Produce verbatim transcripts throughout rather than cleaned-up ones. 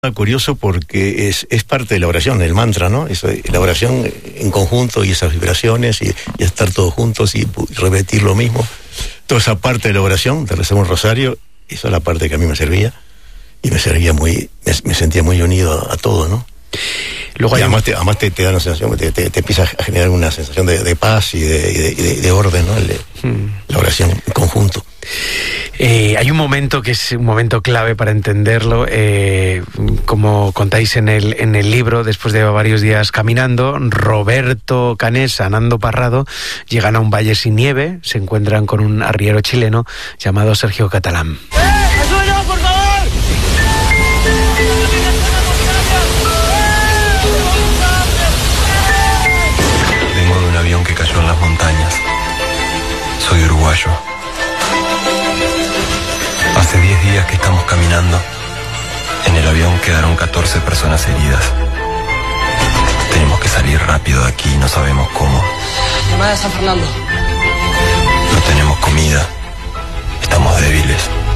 Curioso porque es, es parte de la oración, el mantra, ¿no? Es la oración en conjunto y esas vibraciones y, y estar todos juntos y, y repetir lo mismo. Toda esa parte de la oración, de rezar un rosario, esa es la parte que a mí me servía y me servía muy, me, me sentía muy unido a, a todo, ¿no? Luego y además, te, además te, te da una sensación, te, te, te empieza a generar una sensación de, de paz y de, de, de, de orden, ¿no? El, hmm. La oración en conjunto. Eh, hay un momento que es un momento clave para entenderlo, eh, como contáis en el, en el libro, después de varios días caminando, Roberto Canesa, Nando Parrado, llegan a un valle sin nieve, se encuentran con un arriero chileno llamado Sergio Catalán. ¡Eh! ¡Ayúdenos, por favor! Vengo de un avión que cayó en las montañas. Soy uruguayo. Hace diez días que estamos caminando. En el avión quedaron catorce personas heridas. Tenemos que salir rápido de aquí, no sabemos cómo. Llamada de San Fernando. No tenemos comida. Estamos débiles.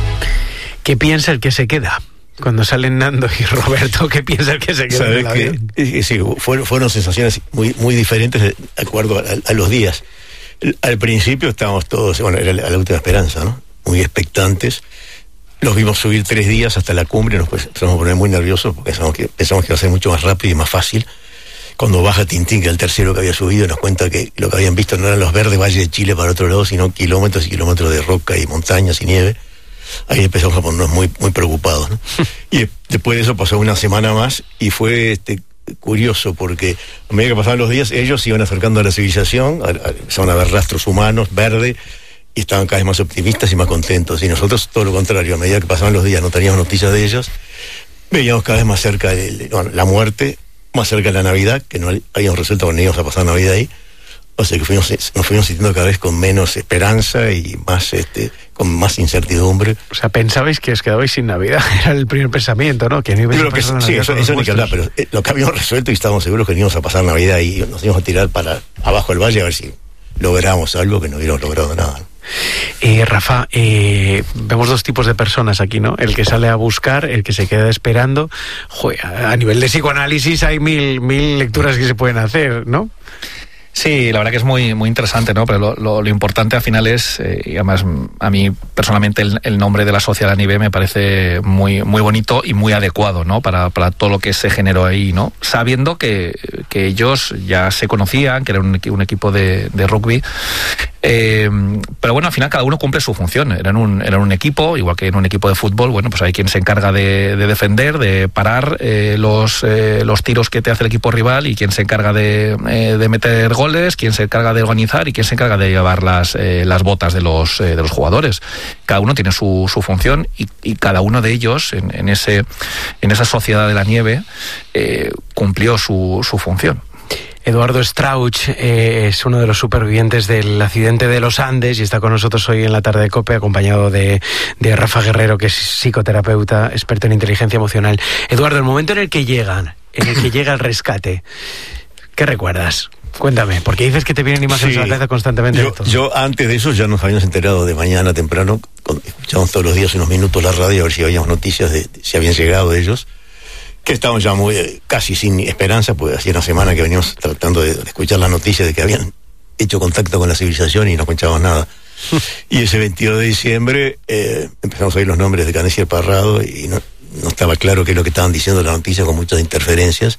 ¿Qué piensa el que se queda? Cuando salen Nando y Roberto, ¿qué piensa el que se queda? ¿Sabes qué? Eh, sí, fueron, fueron sensaciones muy, muy diferentes de acuerdo a, a los días. Al principio estábamos todos, bueno, era la, la última esperanza, ¿no? Muy expectantes. Los vimos subir tres días hasta la cumbre, nos empezamos a poner muy nerviosos porque pensamos que, pensamos que iba a ser mucho más rápido y más fácil. Cuando baja Tintín, que era el tercero que había subido, nos cuenta que lo que habían visto no eran los verdes valles de Chile para otro lado, sino kilómetros y kilómetros de roca y montañas y nieve. Ahí empezamos a ponernos muy, muy preocupados, ¿no? Y después de eso pasó una semana más y fue este, curioso porque a medida que pasaban los días, ellos se iban acercando a la civilización, a, a, empezaban a ver rastros humanos, verde, y estaban cada vez más optimistas y más contentos. Y nosotros, todo lo contrario, a medida que pasaban los días no teníamos noticias de ellos, veíamos cada vez más cerca de, bueno, la muerte, más cerca de la Navidad, que no habíamos resuelto que no íbamos a pasar Navidad ahí. O sea que fuimos, nos fuimos sintiendo cada vez con menos esperanza y más este con más incertidumbre. O sea, pensabais que os quedabais sin Navidad, era el primer pensamiento, ¿no? Que no ibais a pasar Navidad. Sí, eso, eso ni que hablar, pero eh, lo que habíamos resuelto y estábamos seguros que no íbamos a pasar Navidad y nos íbamos a tirar para abajo del valle a ver si logramos algo, que no hubiéramos logrado nada. Eh, Rafa, eh, vemos dos tipos de personas aquí, ¿no? El que sale a buscar, el que se queda esperando. Joder, a nivel de psicoanálisis hay mil, mil lecturas que se pueden hacer, ¿no? Sí, la verdad que es muy muy interesante, ¿no? Pero lo, lo, lo importante al final es, eh, y además a mí personalmente el, el nombre de la Sociedad A N I B me parece muy muy bonito y muy adecuado, ¿no? Para, para todo lo que se generó ahí, ¿no? Sabiendo que, que ellos ya se conocían, que era un, un equipo de, de rugby, eh, pero bueno, al final cada uno cumple su función. Eran un, eran un equipo, igual que en un equipo de fútbol, bueno, pues hay quien se encarga de, de defender, de parar eh, los, eh, los tiros que te hace el equipo rival y quien se encarga de, eh, de meter goles, quién se encarga de organizar y quién se encarga de llevar las, eh, las botas de los, eh, de los jugadores. Cada uno tiene su, su función y, y cada uno de ellos en, en, ese, en esa sociedad de la nieve eh, cumplió su, su función. Eduardo Strauch eh, es uno de los supervivientes del accidente de los Andes y está con nosotros hoy en la tarde de COPE, acompañado de, de Rafa Guerrero, que es psicoterapeuta, experto en inteligencia emocional. Eduardo, el momento en el que llegan, en el que llega el rescate, ¿qué recuerdas? Cuéntame, porque dices que te vienen imágenes sí, a la cabeza constantemente. Yo, yo antes de eso ya nos habíamos enterado de mañana temprano, escuchábamos todos los días unos minutos la radio a ver si habíamos noticias de, de si habían llegado ellos, que estábamos ya muy casi sin esperanza, pues hacía una semana que veníamos tratando de, de escuchar las noticias de que habían hecho contacto con la civilización y no escuchábamos nada. Y ese veintidós de diciembre eh, empezamos a oír los nombres de Canesa y Parrado y no, no estaba claro qué es lo que estaban diciendo la noticia, con muchas interferencias.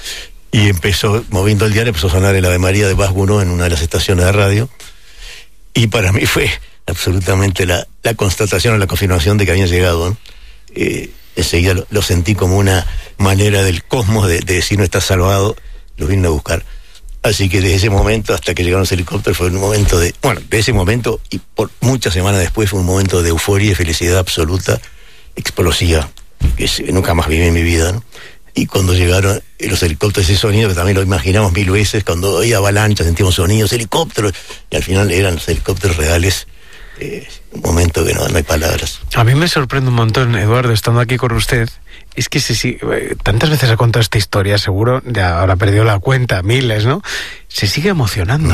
Y empezó, moviendo el diario, empezó a sonar el Ave María de Bach Gounod en una de las estaciones de radio. Y para mí fue absolutamente la, la constatación o la confirmación de que habían llegado, ¿no? Eh, enseguida lo, lo sentí como una manera del cosmos de, de decir no estás salvado, lo vino a buscar. Así que desde ese momento hasta que llegaron los helicópteros fue un momento de, bueno, de ese momento y por muchas semanas después fue un momento de euforia y felicidad absoluta, explosiva, que nunca más viví en mi vida, ¿no? Y cuando llegaron los helicópteros, ese sonido que también lo imaginamos mil veces, cuando oía avalanchas, sentíamos sonidos, helicópteros, y al final eran los helicópteros reales. Eh, un momento que no, no hay palabras. A mí me sorprende un montón, Eduardo, estando aquí con usted, es que se sigue, tantas veces ha contado esta historia, seguro, ya ahora perdió la cuenta, miles, ¿no? Se sigue emocionando.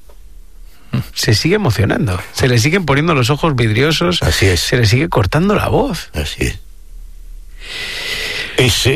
Mm. Se sigue emocionando. Se le siguen poniendo los ojos vidriosos. Así es. Se le sigue cortando la voz. Así es. Ese